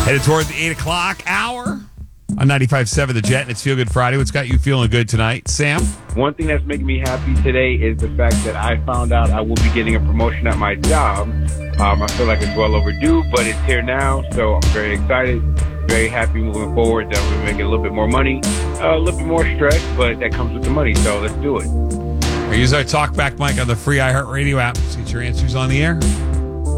Headed toward the 8 o'clock hour on 95.7 The Jet, and it's Feel Good Friday. What's got you feeling good tonight, Sam? One thing that's making me happy today is the fact that I found out I will be getting a promotion at my job. I feel like it's well overdue, but it's here now, so I'm very excited, very happy moving forward that we're making a little bit more money, a little bit more stress, but that comes with the money, so let's do it. Use our talkback mic on the free iHeartRadio app. Let's get your answers on the air.